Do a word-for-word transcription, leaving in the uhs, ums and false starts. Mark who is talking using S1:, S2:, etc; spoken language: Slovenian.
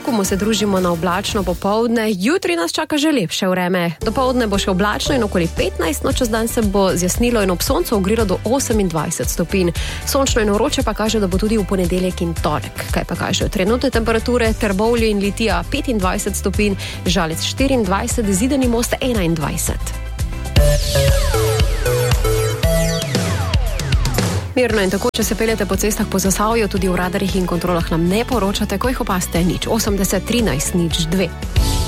S1: Lakumu se družimo na oblačno popoldne, jutri nas čaka že lepše vreme. Dopoldne bo še oblačno in okoli petnajst, no čez dan se bo zjasnilo in ob soncu ogrelo do osemindvajset stopinj. Sončno in vroče pa kaže, da bo tudi v ponedeljek in torek. Kaj pa kažejo trenutne temperature? Trbovlje in Litija petindvajset stopinj, Žalec štiriindvajset, Zidani Most enaindvajset. Mirno in tako, če se peljete po cestah po Zasavju, tudi v radarjih in kontrolah nam ne poročate, ko jih opaste nič osemdeset trinajst nič dve.